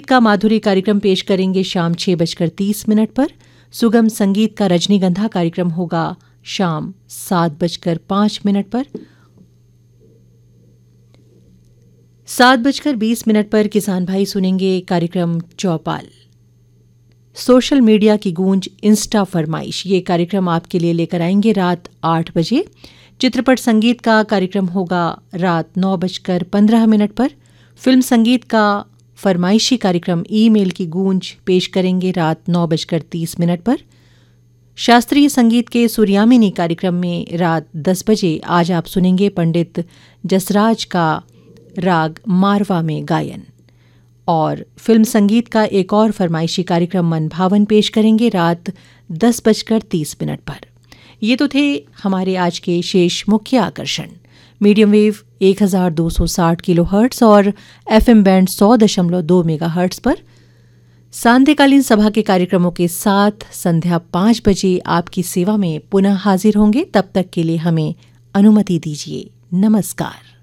का माधुरी कार्यक्रम पेश करेंगे शाम 6:30 पर। सुगम संगीत का रजनीगंधा कार्यक्रम होगा शाम 7:05 पर। 7:20 पर किसान भाई सुनेंगे कार्यक्रम चौपाल। सोशल मीडिया की गूंज इंस्टा फरमाइश, ये कार्यक्रम आपके लिए लेकर आएंगे रात 8 बजे। चित्रपट संगीत का कार्यक्रम होगा रात 9:15 पर। फिल्म संगीत का फरमाइशी कार्यक्रम ईमेल की गूंज पेश करेंगे रात 9:30 पर। शास्त्रीय संगीत के सूर्यामिनी कार्यक्रम में रात 10 बजे आज आप सुनेंगे पंडित जसराज का राग मारवा में गायन। और फिल्म संगीत का एक और फरमाइशी कार्यक्रम मन भावन पेश करेंगे रात 10:30 पर। ये तो थे हमारे आज के शेष मुख्य आकर्षण। मीडियम वेव 1260 किलोहर्ट्ज़ और FM बैंड 100.2 मेगाहर्ट्ज़ पर सांध्यकालीन सभा के कार्यक्रमों के साथ संध्या 5 बजे आपकी सेवा में पुनः हाजिर होंगे। तब तक के लिए हमें अनुमति दीजिए। नमस्कार।